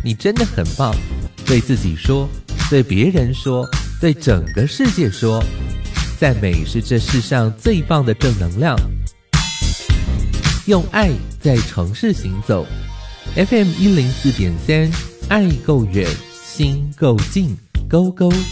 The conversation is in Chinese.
你真的很棒，对自己说，对别人说，对整个世界说，赞美是这世上最棒的正能量。用爱在城市行走， FM 104.3，爱够远，心够近，勾勾